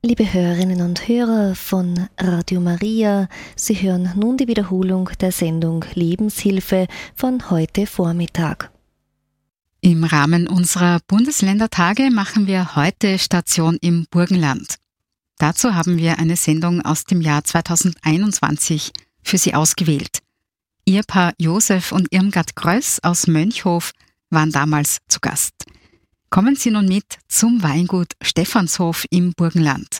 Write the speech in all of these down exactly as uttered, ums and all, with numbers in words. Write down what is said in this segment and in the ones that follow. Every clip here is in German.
Liebe Hörerinnen und Hörer von Radio Maria, Sie hören nun die Wiederholung der Sendung Lebenshilfe von heute Vormittag. Im Rahmen unserer Bundesländertage machen wir heute Station im Burgenland. Dazu haben wir eine Sendung aus dem Jahr zweitausendeinundzwanzig für Sie ausgewählt. Ehepaar Josef und Irmgard Gröss aus Mönchhof waren damals zu Gast. Kommen Sie nun mit zum Weingut Stephanshof im Burgenland.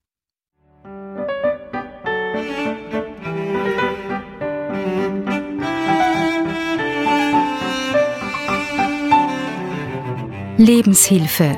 Lebenshilfe.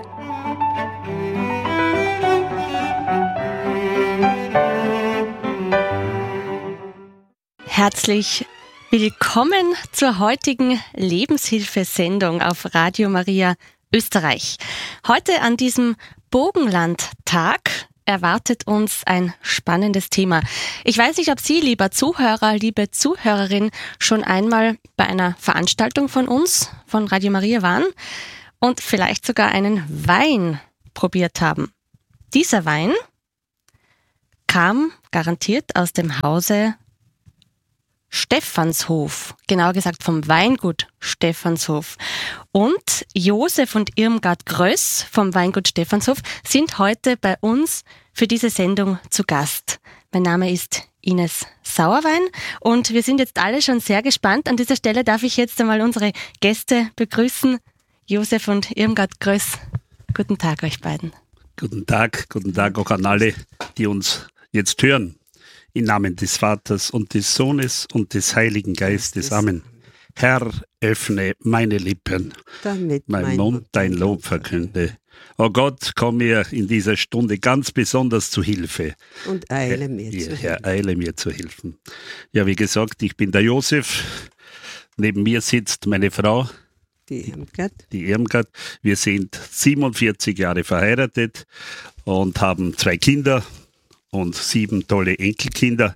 Herzlich willkommen zur heutigen Lebenshilfesendung auf Radio Maria Österreich. Heute an diesem Burgenlandtag erwartet uns ein spannendes Thema. Ich weiß nicht, ob Sie, lieber Zuhörer, liebe Zuhörerin, schon einmal bei einer Veranstaltung von uns, von Radio Maria waren und vielleicht sogar einen Wein probiert haben. Dieser Wein kam garantiert aus dem Hause Stephanshof, genauer gesagt vom Weingut Stephanshof. Und Josef und Irmgard Gröss vom Weingut Stephanshof sind heute bei uns für diese Sendung zu Gast. Mein Name ist Ines Sauerwein und wir sind jetzt alle schon sehr gespannt. An dieser Stelle darf ich jetzt einmal unsere Gäste begrüßen. Josef und Irmgard Gröss, guten Tag euch beiden. Guten Tag, guten Tag auch an alle, die uns jetzt hören. Im Namen des Vaters und des Sohnes und des Heiligen Geistes. Amen. Herr, öffne meine Lippen, damit mein, mein Mund dein Lob verkünde. O Gott, komm mir in dieser Stunde ganz besonders zu Hilfe. Und eile mir Herr, zu Herr, helfen. eile mir zu helfen. Ja, wie gesagt, ich bin der Josef. Neben mir sitzt meine Frau, Die Irmgard. die Irmgard. Wir sind siebenundvierzig Jahre verheiratet und haben zwei Kinder und sieben tolle Enkelkinder.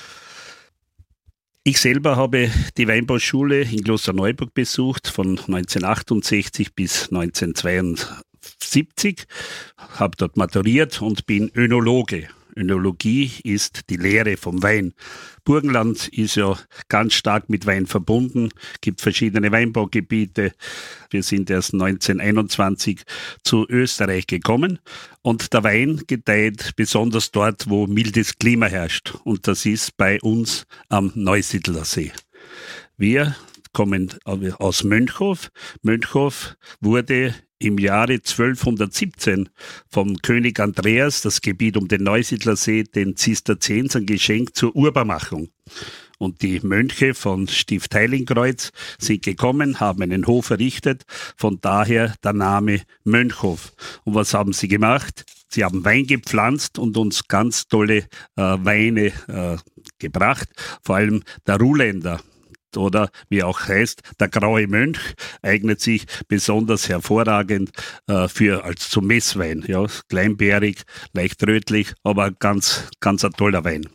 Ich selber habe die Weinbauschule in Klosterneuburg besucht von neunzehnhundertachtundsechzig bis neunzehnhundertzweiundsiebzig, habe dort maturiert und bin Önologe. Önologie ist die Lehre vom Wein. Burgenland ist ja ganz stark mit Wein verbunden, gibt verschiedene Weinbaugebiete. Wir sind erst neunzehnhunderteinundzwanzig zu Österreich gekommen und der Wein gedeiht besonders dort, wo mildes Klima herrscht. Und das ist bei uns am Neusiedler See. Wir kommen aus Mönchhof. Mönchhof wurde im Jahre zwölfhundertsiebzehn vom König Andreas, das Gebiet um den Neusiedlersee, den Zisterziensern geschenkt zur Urbarmachung. Und die Mönche von Stift Heiligenkreuz sind gekommen, haben einen Hof errichtet, von daher der Name Mönchhof. Und was haben sie gemacht? Sie haben Wein gepflanzt und uns ganz tolle äh, Weine äh, gebracht, vor allem der Ruhländer. Oder wie auch heißt, der graue Mönch eignet sich besonders hervorragend äh, für als zum Messwein. Ja, kleinbeerig, leicht rötlich, aber ganz, ganz ein toller Wein.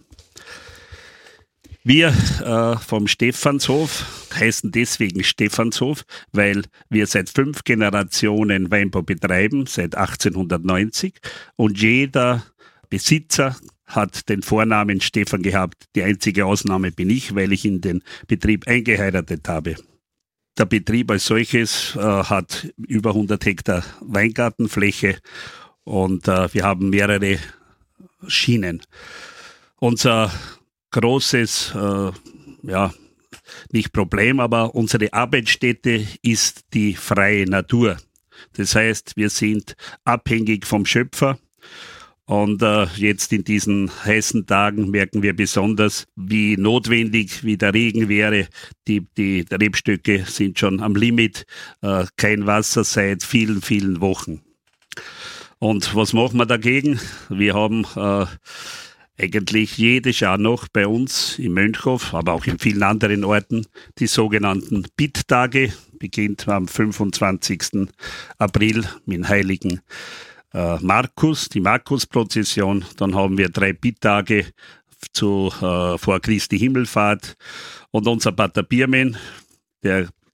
Wir äh, vom Stephanshof heißen deswegen Stephanshof, weil wir seit fünf Generationen Weinbau betreiben, seit achtzehnhundertneunzig, und jeder Besitzer hat den Vornamen Stephan gehabt. Die einzige Ausnahme bin ich, weil ich in den Betrieb eingeheiratet habe. Der Betrieb als solches äh, hat über hundert Hektar Weingartenfläche und äh, wir haben mehrere Schienen. Unser großes, äh, ja, nicht Problem, aber unsere Arbeitsstätte ist die freie Natur. Das heißt, wir sind abhängig vom Schöpfer. Und äh, jetzt in diesen heißen Tagen merken wir besonders, wie notwendig, wie der Regen wäre. Die, die Rebstöcke sind schon am Limit, äh, kein Wasser seit vielen, vielen Wochen. Und was machen wir dagegen? Wir haben äh, eigentlich jedes Jahr noch bei uns im Mönchhof, aber auch in vielen anderen Orten, die sogenannten Bitttage, beginnt am fünfundzwanzigsten April mit dem heiligen Markus, die Markusprozession. Dann haben wir drei Bitttage zu, äh, vor Christi Himmelfahrt. Und unser Pater Biermann, der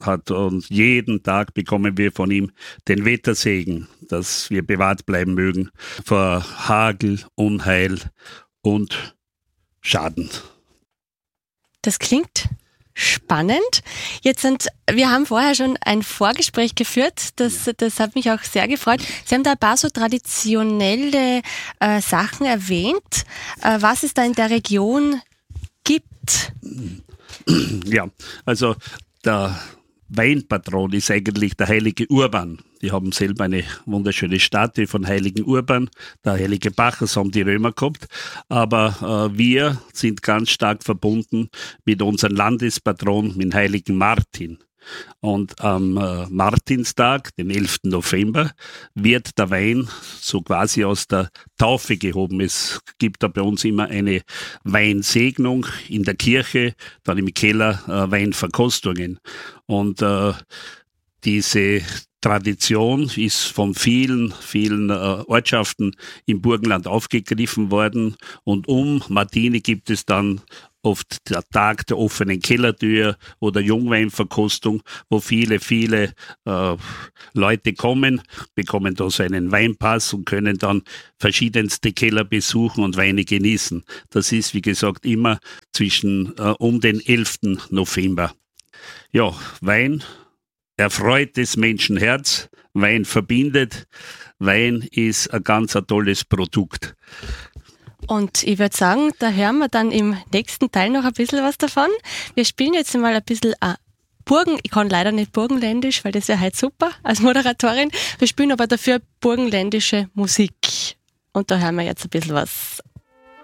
hat und jeden Tag bekommen wir von ihm den Wettersegen, dass wir bewahrt bleiben mögen vor Hagel, Unheil und Schaden. Das klingt spannend. Jetzt sind, wir haben vorher schon ein Vorgespräch geführt, das, das hat mich auch sehr gefreut. Sie haben da ein paar so traditionelle äh, Sachen erwähnt, äh, was es da in der Region gibt. Ja, also der Weinpatron ist eigentlich der heilige Urban. Die haben selber eine wunderschöne Statue von heiligen Urban. Der heilige Bacchus haben die Römer gehabt. Aber äh, wir sind ganz stark verbunden mit unserem Landespatron, mit dem heiligen Martin. Und am äh, Martinstag, den elften November, wird der Wein so quasi aus der Taufe gehoben. Es gibt da bei uns immer eine Weinsegnung in der Kirche, dann im Keller äh, Weinverkostungen. Und äh, diese Tradition ist von vielen, vielen äh, Ortschaften im Burgenland aufgegriffen worden. Und um Martini gibt es dann oft der Tag der offenen Kellertür oder Jungweinverkostung, wo viele, viele äh, Leute kommen, bekommen da so einen Weinpass und können dann verschiedenste Keller besuchen und Weine genießen. Das ist, wie gesagt, immer zwischen äh, um den elften November. Ja, Wein erfreut des Menschen Herz, Wein verbindet, Wein ist ein ganz ein tolles Produkt. Und ich würde sagen, da hören wir dann im nächsten Teil noch ein bisschen was davon. Wir spielen jetzt mal ein bisschen äh, Burgen, ich kann leider nicht Burgenländisch, weil das wäre halt super als Moderatorin. Wir spielen aber dafür burgenländische Musik. Und da hören wir jetzt ein bisschen was